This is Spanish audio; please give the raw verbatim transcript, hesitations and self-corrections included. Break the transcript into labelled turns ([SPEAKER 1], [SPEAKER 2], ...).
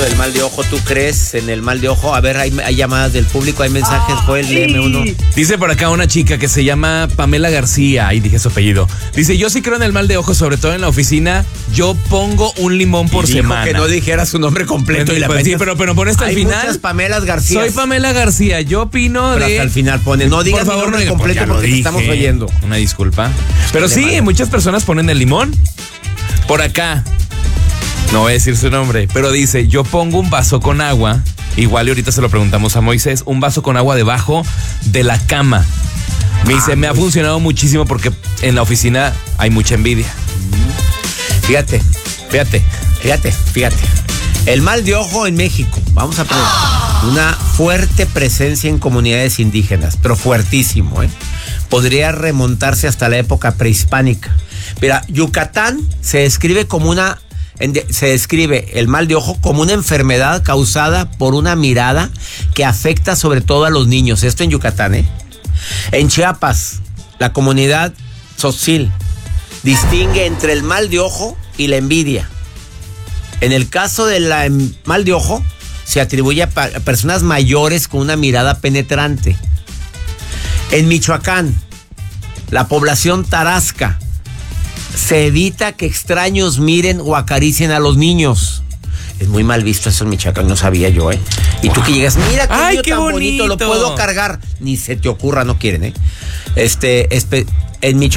[SPEAKER 1] hablando del mal de ojo, ¿tú crees en el mal de ojo? A ver, hay, hay llamadas del público, hay mensajes, pues léeme uno.
[SPEAKER 2] Dice por acá una chica que se llama Pamela García, ahí dije su apellido. Dice, yo sí creo en el mal de ojo, sobre todo en la oficina. Yo pongo un limón por
[SPEAKER 1] y dijo
[SPEAKER 2] semana.
[SPEAKER 1] que no dijera su nombre completo.
[SPEAKER 2] Pues,
[SPEAKER 1] y la
[SPEAKER 2] pues, sí, pero, pero por hasta el final.
[SPEAKER 1] Hay muchas Pamelas García.
[SPEAKER 2] Soy Pamela García, yo opino
[SPEAKER 1] pero
[SPEAKER 2] de...
[SPEAKER 1] hasta el final pone, no digas
[SPEAKER 2] por favor,
[SPEAKER 1] mi nombre
[SPEAKER 2] no,
[SPEAKER 1] completo porque te estamos oyendo.
[SPEAKER 2] Una disculpa. Pero sí, vale. Muchas personas ponen el limón. Por acá, no voy a decir su nombre, pero dice, yo pongo un vaso con agua, igual y ahorita se lo preguntamos a Moisés, un vaso con agua debajo de la cama. Me dice, ah, me pues. ha funcionado muchísimo porque en la oficina hay mucha envidia.
[SPEAKER 1] Fíjate, fíjate, fíjate, fíjate. El mal de ojo en México, vamos a poner una fuerte presencia en comunidades indígenas, pero fuertísimo, ¿eh? Podría remontarse hasta la época prehispánica. Mira, Yucatán se describe como una, se describe el mal de ojo como una enfermedad causada por una mirada que afecta sobre todo a los niños. Esto en Yucatán, ¿eh? En Chiapas, la comunidad Tzotzil distingue entre el mal de ojo y la envidia. En el caso del mal de ojo, se atribuye a personas mayores con una mirada penetrante. En Michoacán, la población tarasca, se evita que extraños miren o acaricien a los niños. Es muy mal visto eso en Michoacán, no sabía yo, ¿eh? Y wow. Tú que llegas, mira qué
[SPEAKER 2] Ay,
[SPEAKER 1] niño
[SPEAKER 2] qué
[SPEAKER 1] tan
[SPEAKER 2] bonito.
[SPEAKER 1] bonito, lo puedo cargar. Ni se te ocurra, no quieren, ¿eh? Este, este en Michoacán.